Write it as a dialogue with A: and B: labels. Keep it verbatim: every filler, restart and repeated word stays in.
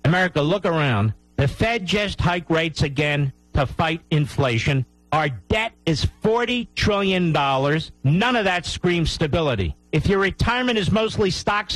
A: America, look around. The Fed just hiked rates again to fight inflation. Our debt is forty trillion dollars. None of that screams stability. If your retirement is mostly stocks